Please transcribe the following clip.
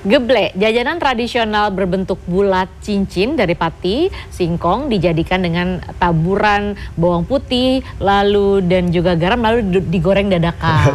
Geblek, jajanan tradisional berbentuk bulat cincin dari pati, singkong dijadikan dengan taburan bawang putih, lalu dan juga garam lalu digoreng dadakan.